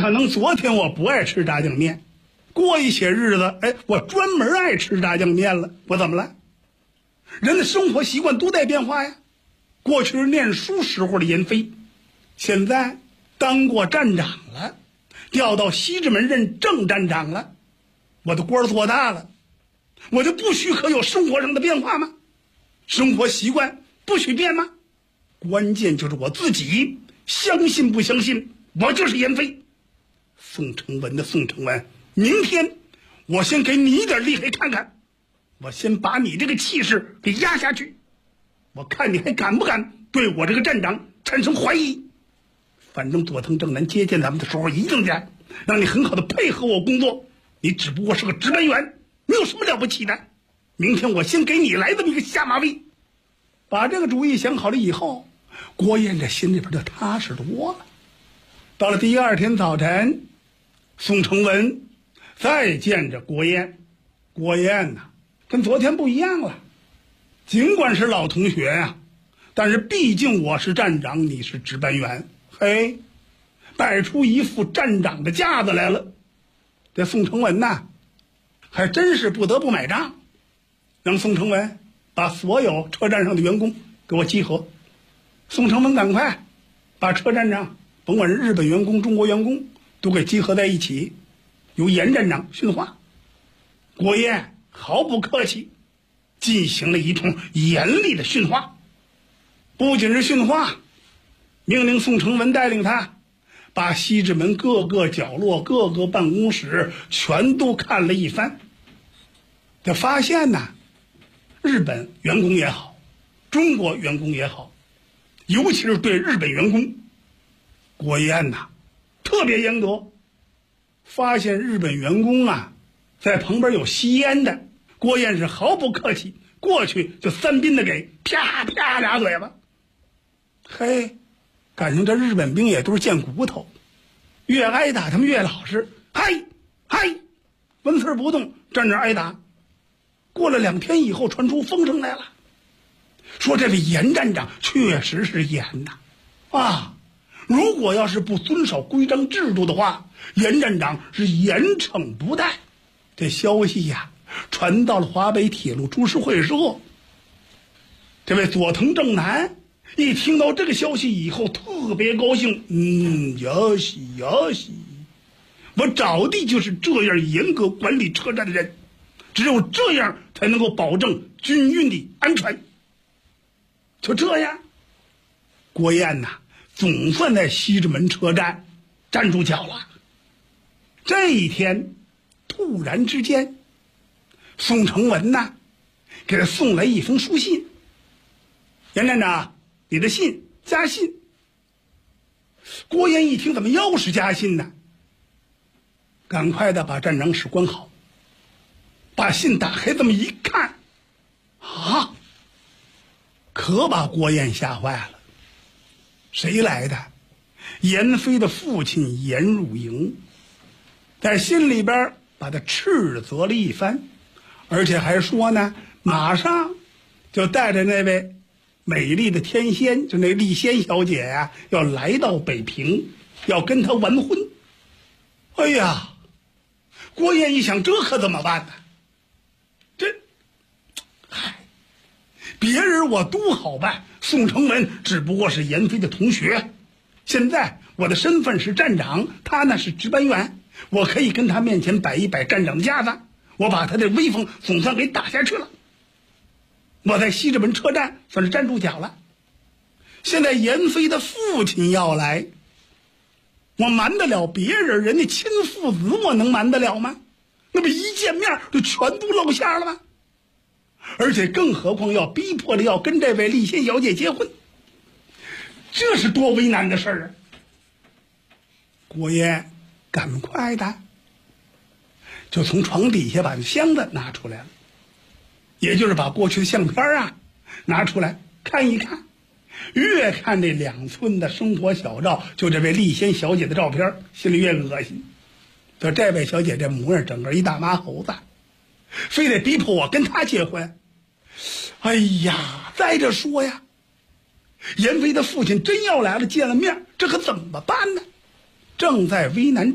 可能昨天我不爱吃炸酱面，过一些日子，我专门爱吃炸酱面了。我怎么了？人的生活习惯都在变化呀。过去是念书时候的严飞，现在当过站长了，调到西直门任正站长了，我的官做大了，我就不许可有生活上的变化吗？生活习惯不许变吗？关键就是我自己相信不相信，我就是严飞。宋承文的宋承文，明天我先给你一点厉害看看，我先把你这个气势给压下去，我看你还敢不敢对我这个站长产生怀疑。反正佐藤正南接见咱们的时候一定讲，让你很好的配合我工作，你只不过是个值班员，没有什么了不起的。明天我先给你来这么一个下马威。把这个主意想好了以后，郭燕这心里边就踏实多了。到了第二天早晨，宋承文再见着郭燕，郭燕呐，跟昨天不一样了。尽管是老同学呀，但是毕竟我是站长，你是值班员，嘿，摆出一副站长的架子来了。这宋承文呐，还真是不得不买账，让宋承文把所有车站上的员工给我集合。宋承文赶快把车站上甭管是日本员工、中国员工都给集合在一起，由严站长训话。郭燕毫不客气进行了一通严厉的训话，不仅是训话，命令宋承文带领他把西直门各个角落、各个办公室全都看了一番。他发现呢，日本员工也好，中国员工也好，尤其是对日本员工，郭燕呐特别严格。发现日本员工啊在旁边有吸烟的，郭燕是毫不客气，过去就三鞭的给啪啪俩嘴巴。嘿，感情这日本兵也都是贱骨头，越挨打他们越老实，嗨嗨，纹丝不动站那挨打。过了2天以后，传出风声来了，说这位严站长确实是严呐，如果要是不遵守规章制度的话，严站长是严惩不贷。这消息呀传到了华北铁路株式会社。这位佐藤正南一听到这个消息以后特别高兴，呀西呀西，我找的就是这样严格管理车站的人，只有这样才能够保证军运的安全。就这样，郭燕呐总算在西直门车站站住脚了。这一天突然之间，宋承文呐给他送来一封书信。严站长，你的信，加信。郭燕一听，怎么又是加信呢？赶快的把站长室关好，把信打开，这么一看，可把郭燕吓坏了。谁来的？严飞的父亲严汝营，在心里边把他斥责了一番，而且还说呢，马上就带着那位美丽的天仙，就那丽仙小姐呀，要来到北平，要跟他完婚。哎呀，郭燕一想，这可怎么办呢？别人我都好办，宋承文只不过是严飞的同学，现在我的身份是站长，他呢是值班员，我可以跟他面前摆一摆站长的架子，我把他的威风总算给打下去了。我在西直门车站算是站住脚了。现在严飞的父亲要来，我瞒得了别人，人家亲父子我能瞒得了吗？那么一见面就全都露馅了吗？而且更何况要逼迫着要跟这位丽仙小姐结婚，这是多为难的事儿啊！郭燕赶快的就从床底下把箱子拿出来了，也就是把过去的相片拿出来看一看。越看这2寸的生活小照，就这位丽仙小姐的照片，心里越恶心。就这位小姐这模样，整个一大马猴子，非得逼迫我跟她结婚。哎呀，再者说呀，严飞的父亲真要来了，见了面，这可怎么办呢？正在为难